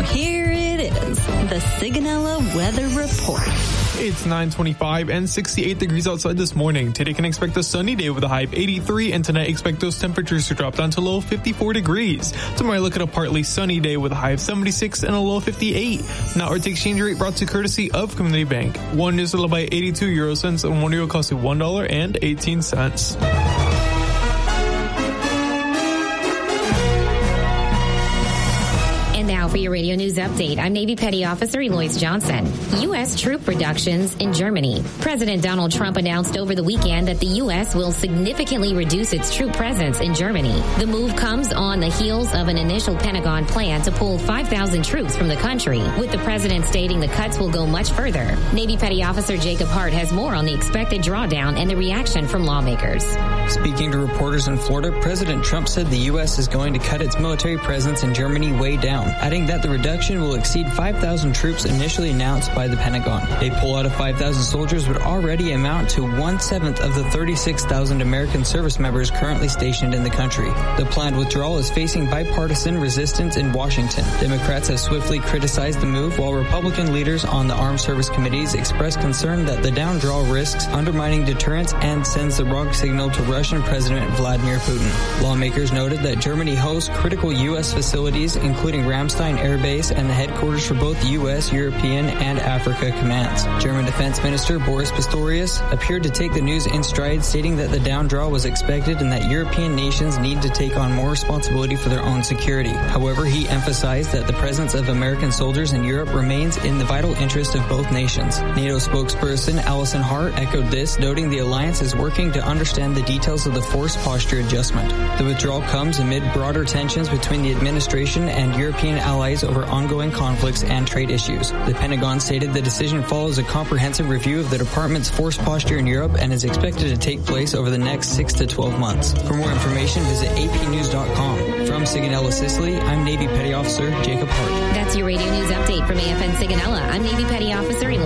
here it is, the Sigonella Weather Report. It's 9:25 and 68 degrees outside this morning. Today can expect a sunny day with a high of 83, and tonight expect those temperatures to drop down to low 54 degrees. Tomorrow look at a partly sunny day with a high of 76 and a low 58. Now our exchange rate brought to you courtesy of Community Bank. One news will buy 82 euro cents and one euro costs you $1.18. And now for your radio news update, I'm Navy Petty Officer Eloise Johnson. U.S. troop reductions in Germany. President Donald Trump announced over the weekend that the U.S. will significantly reduce its troop presence in Germany. The move comes on the heels of an initial Pentagon plan to pull 5,000 troops from the country, with the president stating the cuts will go much further. Navy Petty Officer Jacob Hart has more on the expected drawdown and the reaction from lawmakers. Speaking to reporters in Florida, President Trump said the U.S. is going to cut its military presence in Germany way down, adding that the reduction will exceed 5,000 troops initially announced by the Pentagon. A pull-out of 5,000 soldiers would already amount to 1/7 of the 36,000 American service members currently stationed in the country. The planned withdrawal is facing bipartisan resistance in Washington. Democrats have swiftly criticized the move, while Republican leaders on the Armed Service Committees expressed concern that the down draw risks undermining deterrence and sends the wrong signal to Russian President Vladimir Putin. Lawmakers noted that Germany hosts critical U.S. facilities, including Ramstein Air Base and the headquarters for both U.S., European, and Africa commands. German Defense Minister Boris Pistorius appeared to take the news in stride, stating that the down draw was expected and that European nations need to take on more responsibility for their own security. However, he emphasized that the presence of American soldiers in Europe remains in the vital interest of both nations. NATO spokesperson Alison Hart echoed this, noting the alliance is working to understand the details of the force posture adjustment. The withdrawal comes amid broader tensions between the administration and European allies over ongoing conflicts and trade issues. The Pentagon stated the decision follows a comprehensive review of the department's force posture in Europe and is expected to take place over the next 6 to 12 months. For more information, visit apnews.com. From Sigonella, Sicily, I'm Navy Petty Officer Jacob Hart. That's your radio news update from AFN Sigonella. I'm Navy Petty Officer